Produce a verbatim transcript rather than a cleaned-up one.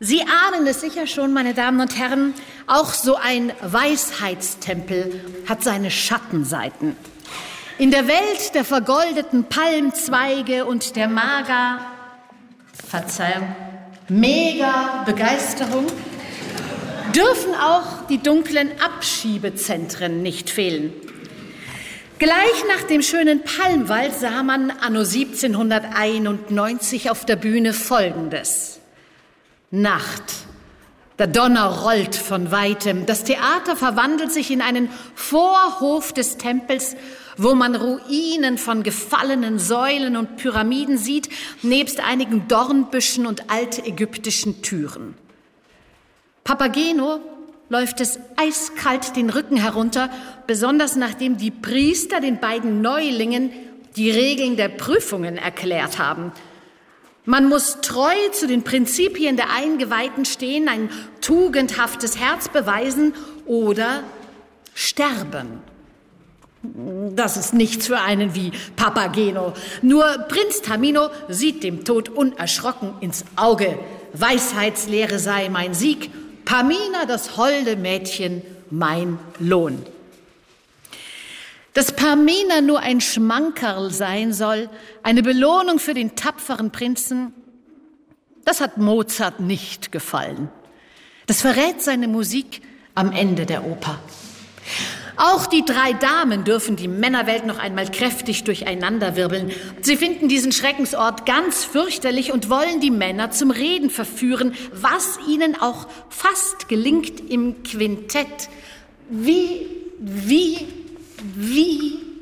Sie ahnen es sicher schon, meine Damen und Herren, auch so ein Weisheitstempel hat seine Schattenseiten. In der Welt der vergoldeten Palmzweige und der mager, Verzeihung, mega Begeisterung dürfen auch die dunklen Abschiebezentren nicht fehlen. Gleich nach dem schönen Palmwald sah man anno siebzehnhunderteinundneunzig auf der Bühne Folgendes. Nacht. Der Donner rollt von Weitem. Das Theater verwandelt sich in einen Vorhof des Tempels, wo man Ruinen von gefallenen Säulen und Pyramiden sieht, nebst einigen Dornbüschen und altägyptischen Türen. Papageno läuft es eiskalt den Rücken herunter, besonders nachdem die Priester den beiden Neulingen die Regeln der Prüfungen erklärt haben. Man muss treu zu den Prinzipien der Eingeweihten stehen, ein tugendhaftes Herz beweisen oder sterben. Das ist nichts für einen wie Papageno. Nur Prinz Tamino sieht dem Tod unerschrocken ins Auge. Weisheitslehre sei mein Sieg, Pamina, das holde Mädchen, mein Lohn. Dass Pamina nur ein Schmankerl sein soll, eine Belohnung für den tapferen Prinzen, das hat Mozart nicht gefallen. Das verrät seine Musik am Ende der Oper. Auch die drei Damen dürfen die Männerwelt noch einmal kräftig durcheinanderwirbeln. Sie finden diesen Schreckensort ganz fürchterlich und wollen die Männer zum Reden verführen, was ihnen auch fast gelingt im Quintett. Wie, wie, wie